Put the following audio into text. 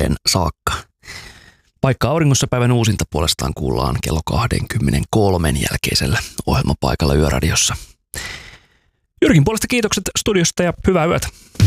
saakka. Paikka auringossa päivän uusinta puolestaan kuullaan kello 23 jälkeisellä ohjelmapaikalla Yöradiossa. Jyrkin puolesta kiitokset studiosta ja hyvää yötä.